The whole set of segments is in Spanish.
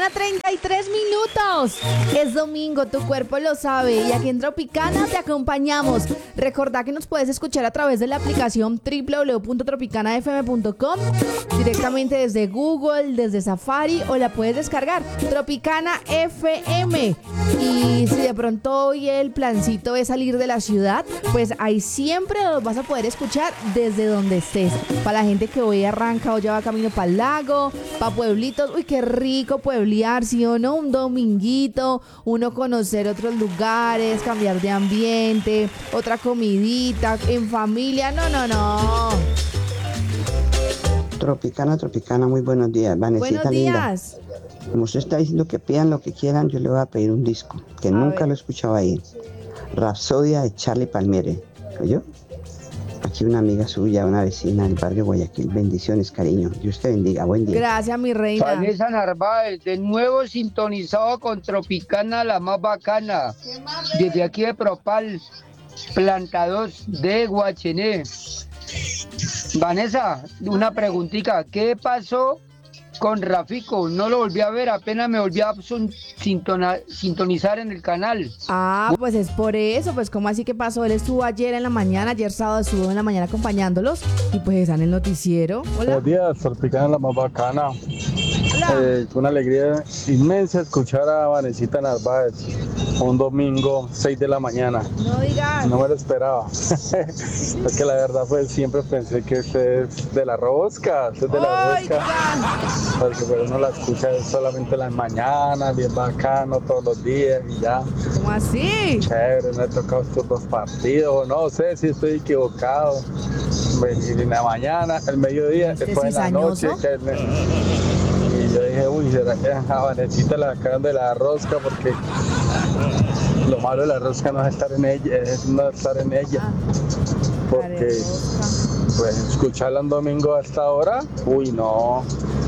1:33. Es domingo, tu cuerpo lo sabe. Y aquí en Tropicana te acompañamos. Recordá que nos puedes escuchar a través de la aplicación www.tropicanafm.com, directamente desde Google, desde Safari, o la puedes descargar, Tropicana FM. Y si de pronto hoy el plancito es salir de la ciudad, pues ahí siempre los vas a poder escuchar desde donde estés. Para la gente que hoy arranca o ya va camino para el lago, para pueblitos, uy, qué rico pueblear, ¿sí o no? Un dominguito, uno conocer otros lugares, cambiar de ambiente, otra comidita, en familia, no. Tropicana, muy buenos días. Vanesita Buenos linda. días. Como usted está diciendo que pidan lo que quieran, yo le voy a pedir un disco que nunca lo he escuchado ahí. Rapsodia de Charlie Palmieri. ¿Oyó? Aquí una amiga suya, una vecina del barrio Guayaquil. Bendiciones, cariño. Dios te bendiga. Buen día. Gracias, mi reina. Vanessa Narváez, de nuevo sintonizado con Tropicana, la más bacana. Desde aquí de Propal, Planta 2 de Guachené. Vanessa, una preguntita. ¿Qué pasó con Rafico? No lo volví a ver, apenas me volví a sintonizar en el canal. Ah, pues es por eso, pues ¿cómo así que pasó? Él estuvo ayer en la mañana, ayer sábado estuvo en la mañana acompañándolos y pues están en el noticiero. Hola. Buenos días, Tropicana, la más bacana. Hola. Una alegría inmensa escuchar a Vanesita Narváez un domingo 6 de la mañana. No digas. No me lo esperaba. Es que la verdad pues siempre pensé que usted es de la rosca, porque pues uno la escucha solamente en las mañanas, bien bacano todos los días y ya. ¿Cómo así? Chévere, me he tocado estos dos partidos, no sé si estoy equivocado. En la mañana, el mediodía, después en la noche. Y yo dije, uy, ¿será que a Vanesita la sacaron de la rosca? Porque lo malo de la rosca no es estar en ella, es no estar en ella. Porque pues escucharla un domingo hasta ahora, uy, no,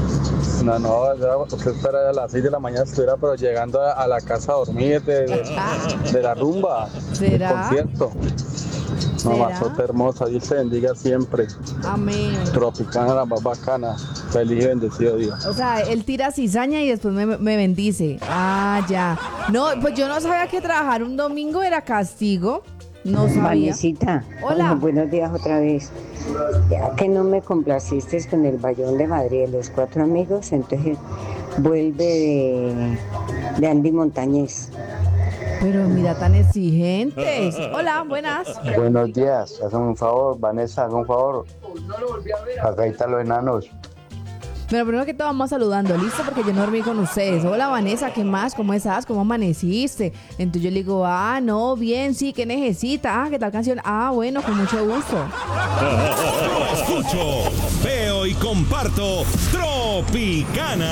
usted espera a las 6 de la mañana estuviera pero llegando a la casa a dormir de la rumba, del concierto. Mamazota hermosa, Dios te bendiga siempre. Amén. Tropicana, la más bacana. Feliz y bendecido día. O sea, él tira cizaña y después me bendice. Ah, ya. No, pues yo no sabía que trabajar un domingo era castigo. No sabía. Vanesita, Hola. Buenos días otra vez. Ya que no me complaciste con el Bayón de Madrid, los 4 amigos, entonces vuelve de Andy Montañez. Pero mira, tan exigentes. Hola, buenas. Buenos días, hazme un favor, Vanessa, hazme un favor. Acá están los enanos. Pero primero que todo vamos saludando, ¿listo? Porque yo no dormí con ustedes. Hola, Vanessa, ¿qué más? ¿Cómo estás? ¿Cómo amaneciste? Entonces yo le digo, no, bien, sí, ¿qué necesita? ¿Qué tal canción? Bueno, con mucho gusto. Escucho, veo y comparto Tropicana.